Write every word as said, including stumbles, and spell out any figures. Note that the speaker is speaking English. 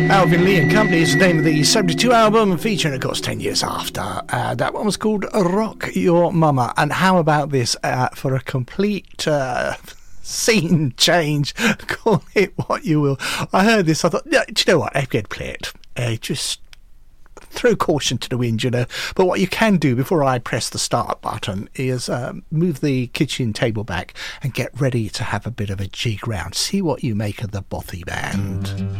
Alvin Lee and Company is the name of the seventy-two album, featuring, of course, ten years after. Uh, that one was called Rock Your Mama. And how about this uh, for a complete uh, scene change? Call it what you will. I heard this, I thought, yeah, do you know what? I'm going to play it. Uh, just throw caution to the wind, you know. But what you can do before I press the start button is um, move the kitchen table back and get ready to have a bit of a jig round. See what you make of the Bothy Band.